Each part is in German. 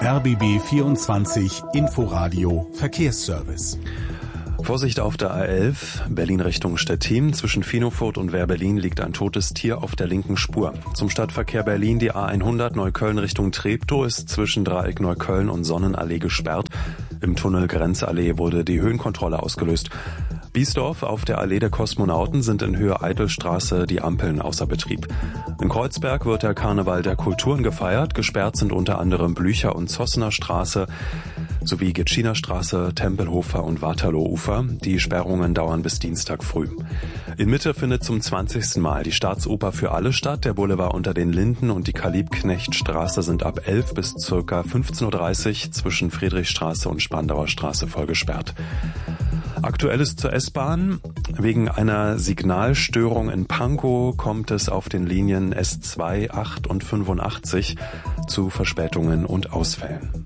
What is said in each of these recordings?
RBB 24 Inforadio Verkehrsservice. Vorsicht auf der A11, Berlin Richtung Stettin. Zwischen Finofurt und Wehr-Berlin liegt ein totes Tier auf der linken Spur. Zum Stadtverkehr Berlin die A100 Neukölln Richtung Treptow ist zwischen Dreieck Neukölln und Sonnenallee gesperrt. Im Tunnel Grenzallee wurde die Höhenkontrolle ausgelöst. Biesdorf auf der Allee der Kosmonauten sind in Höhe Eidelstraße die Ampeln außer Betrieb. In Kreuzberg wird der Karneval der Kulturen gefeiert. Gesperrt sind unter anderem Blücher- und Zossener Straße sowie Gitschiner Straße, Tempelhofer und Waterloo-Ufer. Die Sperrungen dauern bis Dienstag früh. In Mitte findet zum 20. Mal die Staatsoper für alle statt. Der Boulevard unter den Linden und die Karl-Liebknecht-Straße sind ab 11 bis ca. 15.30 Uhr zwischen Friedrichstraße und Spandauer Straße voll gesperrt. Aktuelles zur S-Bahn. Wegen einer Signalstörung in Pankow kommt es auf den Linien S2, 8 und 85 zu Verspätungen und Ausfällen.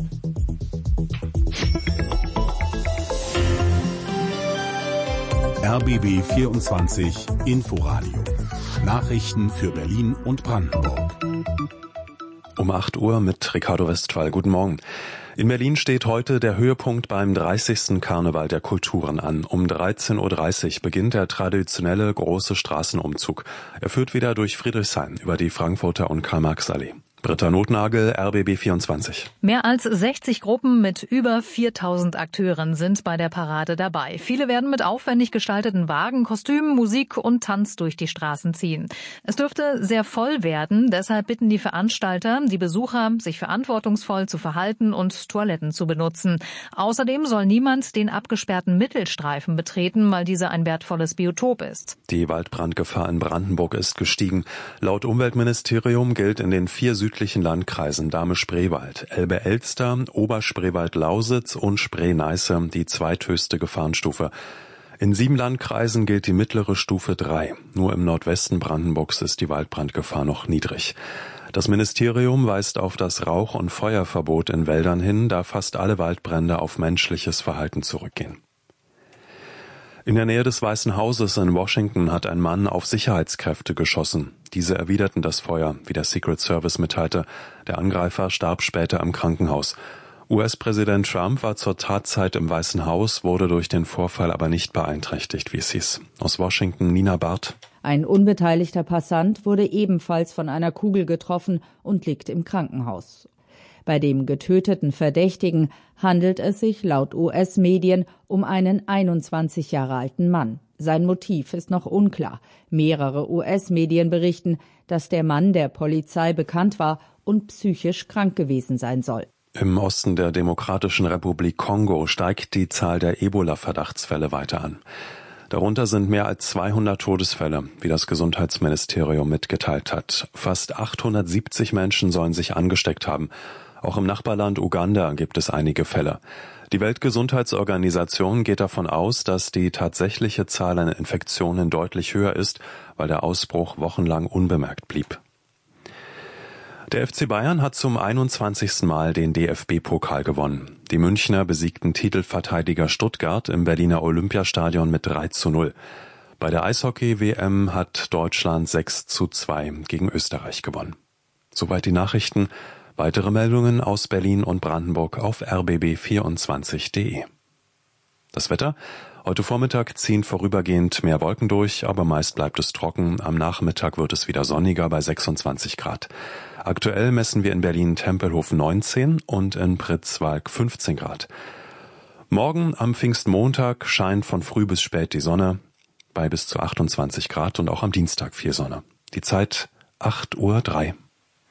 RBB 24 Inforadio. Nachrichten für Berlin und Brandenburg. Um 8 Uhr mit Ricardo Westphal. Guten Morgen. In Berlin steht heute der Höhepunkt beim 30. Karneval der Kulturen an. Um 13.30 Uhr beginnt der traditionelle große Straßenumzug. Er führt wieder durch Friedrichshain über die Frankfurter und Karl-Marx-Allee. Britta Notnagel, RBB 24. Mehr als 60 Gruppen mit über 4000 Akteuren sind bei der Parade dabei. Viele werden mit aufwendig gestalteten Wagen, Kostümen, Musik und Tanz durch die Straßen ziehen. Es dürfte sehr voll werden, deshalb bitten die Veranstalter die Besucher, sich verantwortungsvoll zu verhalten und Toiletten zu benutzen. Außerdem soll niemand den abgesperrten Mittelstreifen betreten, weil dieser ein wertvolles Biotop ist. Die Waldbrandgefahr in Brandenburg ist gestiegen. Laut Umweltministerium gilt in den 4 südlichen Landkreisen Dahme-Spreewald, Elbe-Elster, Oberspreewald-Lausitz und Spree-Neiße die zweithöchste Gefahrenstufe. In 7 Landkreisen gilt die mittlere Stufe 3. Nur im Nordwesten Brandenburgs ist die Waldbrandgefahr noch niedrig. Das Ministerium weist auf das Rauch- und Feuerverbot in Wäldern hin, da fast alle Waldbrände auf menschliches Verhalten zurückgehen. In der Nähe des Weißen Hauses in Washington hat ein Mann auf Sicherheitskräfte geschossen. Diese erwiderten das Feuer, wie der Secret Service mitteilte. Der Angreifer starb später im Krankenhaus. US-Präsident Trump war zur Tatzeit im Weißen Haus, wurde durch den Vorfall aber nicht beeinträchtigt, wie es hieß. Aus Washington Nina Barth. Ein unbeteiligter Passant wurde ebenfalls von einer Kugel getroffen und liegt im Krankenhaus. Bei dem getöteten Verdächtigen handelt es sich laut US-Medien um einen 21 Jahre alten Mann. Sein Motiv ist noch unklar. Mehrere US-Medien berichten, dass der Mann der Polizei bekannt war und psychisch krank gewesen sein soll. Im Osten der Demokratischen Republik Kongo steigt die Zahl der Ebola-Verdachtsfälle weiter an. Darunter sind mehr als 200 Todesfälle, wie das Gesundheitsministerium mitgeteilt hat. Fast 870 Menschen sollen sich angesteckt haben. Auch im Nachbarland Uganda gibt es einige Fälle. Die Weltgesundheitsorganisation geht davon aus, dass die tatsächliche Zahl an Infektionen deutlich höher ist, weil der Ausbruch wochenlang unbemerkt blieb. Der FC Bayern hat zum 21. Mal den DFB-Pokal gewonnen. Die Münchner besiegten Titelverteidiger Stuttgart im Berliner Olympiastadion mit 3:0. Bei der Eishockey-WM hat Deutschland 6:2 gegen Österreich gewonnen. Soweit die Nachrichten. Weitere Meldungen aus Berlin und Brandenburg auf rbb24.de. Das Wetter? Heute Vormittag ziehen vorübergehend mehr Wolken durch, aber meist bleibt es trocken. Am Nachmittag wird es wieder sonniger bei 26 Grad. Aktuell messen wir in Berlin-Tempelhof 19 und in Pritzwalk 15 Grad. Morgen am Pfingstmontag scheint von früh bis spät die Sonne bei bis zu 28 Grad und auch am Dienstag viel Sonne. Die Zeit 8:03 Uhr.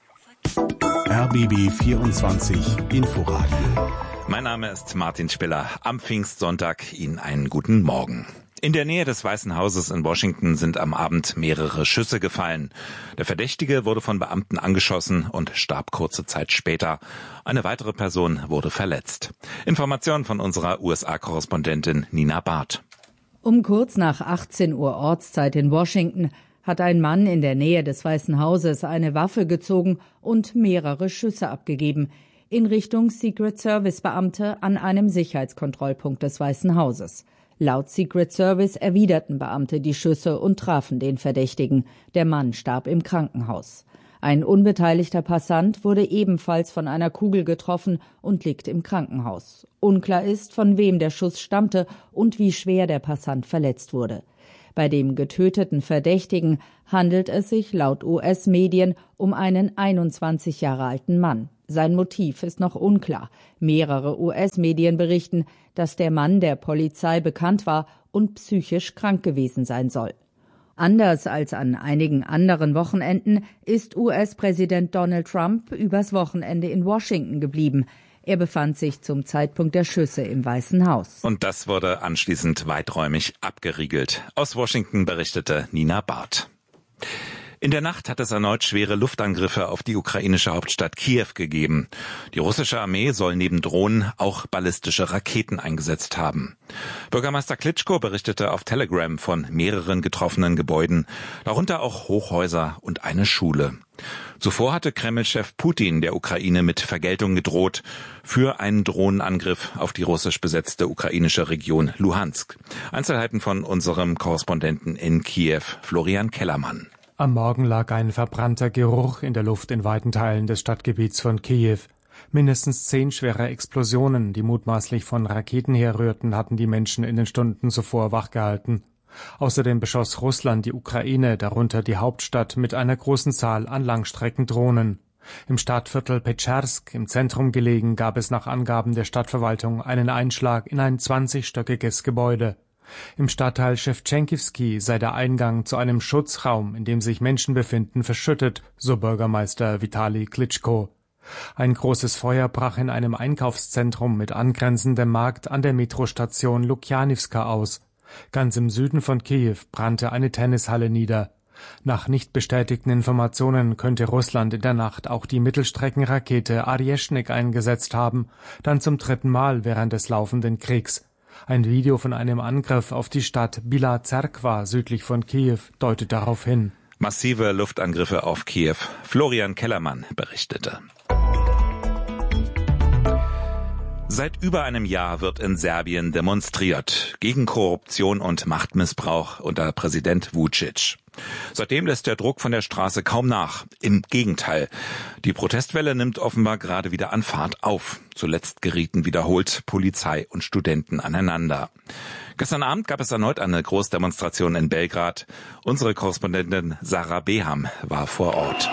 RBB 24 Inforadio. Mein Name ist Martin Spiller. Am Pfingstsonntag Ihnen einen guten Morgen. In der Nähe des Weißen Hauses in Washington sind am Abend mehrere Schüsse gefallen. Der Verdächtige wurde von Beamten angeschossen und starb kurze Zeit später. Eine weitere Person wurde verletzt. Informationen von unserer USA-Korrespondentin Nina Barth. Um kurz nach 18 Uhr Ortszeit in Washington hat ein Mann in der Nähe des Weißen Hauses eine Waffe gezogen und mehrere Schüsse abgegeben in Richtung Secret Service Beamte an einem Sicherheitskontrollpunkt des Weißen Hauses. Laut Secret Service erwiderten Beamte die Schüsse und trafen den Verdächtigen. Der Mann starb im Krankenhaus. Ein unbeteiligter Passant wurde ebenfalls von einer Kugel getroffen und liegt im Krankenhaus. Unklar ist, von wem der Schuss stammte und wie schwer der Passant verletzt wurde. Bei dem getöteten Verdächtigen handelt es sich laut US-Medien um einen 21 Jahre alten Mann. Sein Motiv ist noch unklar. Mehrere US-Medien berichten, dass der Mann der Polizei bekannt war und psychisch krank gewesen sein soll. Anders als an einigen anderen Wochenenden ist US-Präsident Donald Trump übers Wochenende in Washington geblieben. Er befand sich zum Zeitpunkt der Schüsse im Weißen Haus. Und das wurde anschließend weiträumig abgeriegelt. Aus Washington berichtete Nina Barth. In der Nacht hat es erneut schwere Luftangriffe auf die ukrainische Hauptstadt Kiew gegeben. Die russische Armee soll neben Drohnen auch ballistische Raketen eingesetzt haben. Bürgermeister Klitschko berichtete auf Telegram von mehreren getroffenen Gebäuden, darunter auch Hochhäuser und eine Schule. Zuvor hatte Kreml-Chef Putin der Ukraine mit Vergeltung gedroht für einen Drohnenangriff auf die russisch besetzte ukrainische Region Luhansk. Einzelheiten von unserem Korrespondenten in Kiew, Florian Kellermann. Am Morgen lag ein verbrannter Geruch in der Luft in weiten Teilen des Stadtgebiets von Kiew. Mindestens 10 schwere Explosionen, die mutmaßlich von Raketen herrührten, hatten die Menschen in den Stunden zuvor wachgehalten. Außerdem beschoss Russland die Ukraine, darunter die Hauptstadt, mit einer großen Zahl an Langstreckendrohnen. Im Stadtviertel Petschersk, im Zentrum gelegen, gab es nach Angaben der Stadtverwaltung einen Einschlag in ein 20-stöckiges Gebäude. Im Stadtteil Schewtschenkivski sei der Eingang zu einem Schutzraum, in dem sich Menschen befinden, verschüttet, so Bürgermeister Vitali Klitschko. Ein großes Feuer brach in einem Einkaufszentrum mit angrenzendem Markt an der Metrostation Lukjanivska aus. Ganz im Süden von Kiew brannte eine Tennishalle nieder. Nach nicht bestätigten Informationen könnte Russland in der Nacht auch die Mittelstreckenrakete Arjeschnik eingesetzt haben, dann zum 3. Mal während des laufenden Kriegs. Ein Video von einem Angriff auf die Stadt Bila Zerkwa südlich von Kiew deutet darauf hin. Massive Luftangriffe auf Kiew. Florian Kellermann berichtete. Seit über einem Jahr wird in Serbien demonstriert gegen Korruption und Machtmissbrauch unter Präsident Vučić. Seitdem lässt der Druck von der Straße kaum nach. Im Gegenteil. Die Protestwelle nimmt offenbar gerade wieder an Fahrt auf. Zuletzt gerieten wiederholt Polizei und Studenten aneinander. Gestern Abend gab es erneut eine Großdemonstration in Belgrad. Unsere Korrespondentin Sarah Beham war vor Ort.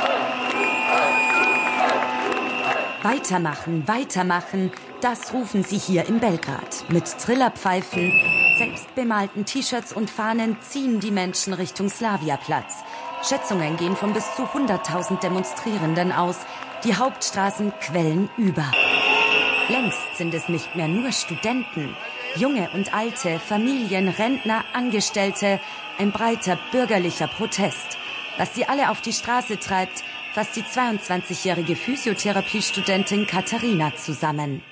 Weitermachen, weitermachen, das rufen sie hier in Belgrad. Mit Trillerpfeifen, selbstbemalten T-Shirts und Fahnen ziehen die Menschen Richtung Slavia-Platz. Schätzungen gehen von bis zu 100.000 Demonstrierenden aus. Die Hauptstraßen quellen über. Längst sind es nicht mehr nur Studenten. Junge und Alte, Familien, Rentner, Angestellte. Ein breiter bürgerlicher Protest. Was sie alle auf die Straße treibt, fasst die 22-jährige Physiotherapiestudentin Katharina zusammen.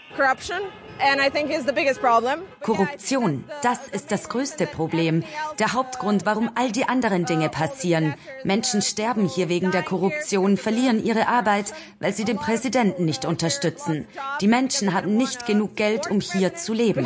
Korruption, das ist das größte Problem. Der Hauptgrund, warum all die anderen Dinge passieren. Menschen sterben hier wegen der Korruption, verlieren ihre Arbeit, weil sie den Präsidenten nicht unterstützen. Die Menschen haben nicht genug Geld, um hier zu leben.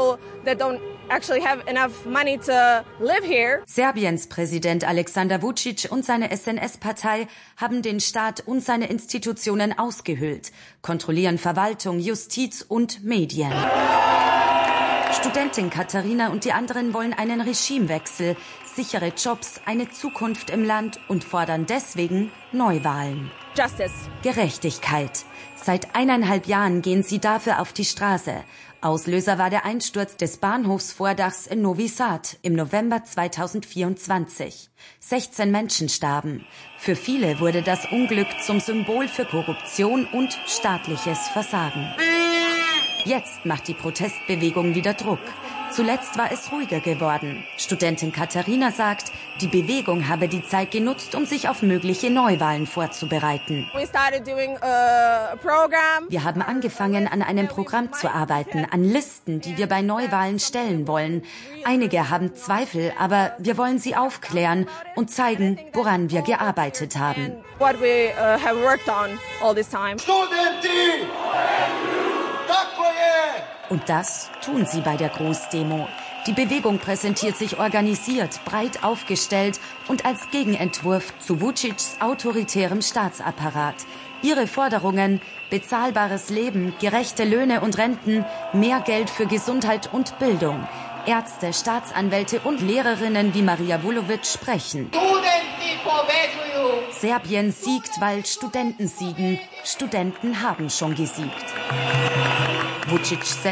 Serbiens Präsident Alexander Vučić und seine SNS-Partei haben den Staat und seine Institutionen ausgehöhlt, kontrollieren Verwaltung, Justiz und Medien. Studentin Katharina und die anderen wollen einen Regimewechsel, sichere Jobs, eine Zukunft im Land und fordern deswegen Neuwahlen. Justice. Gerechtigkeit. Seit 1,5 Jahren gehen sie dafür auf die Straße. Auslöser war der Einsturz des Bahnhofsvordachs in Novi Sad im November 2024. 16 Menschen starben. Für viele wurde das Unglück zum Symbol für Korruption und staatliches Versagen. Jetzt macht die Protestbewegung wieder Druck. Zuletzt war es ruhiger geworden. Studentin Katharina sagt, die Bewegung habe die Zeit genutzt, um sich auf mögliche Neuwahlen vorzubereiten. Wir haben angefangen, an einem Programm zu arbeiten, an Listen, die wir bei Neuwahlen stellen wollen. Einige haben Zweifel, aber wir wollen sie aufklären und zeigen, woran wir gearbeitet haben. Und das tun sie bei der Großdemo. Die Bewegung präsentiert sich organisiert, breit aufgestellt und als Gegenentwurf zu Vučićs autoritärem Staatsapparat. Ihre Forderungen: bezahlbares Leben, gerechte Löhne und Renten, mehr Geld für Gesundheit und Bildung. Ärzte, Staatsanwälte und Lehrerinnen wie Marija Vulović sprechen. Serbien siegt, weil Studenten siegen. Studenten haben schon gesiegt. Vučić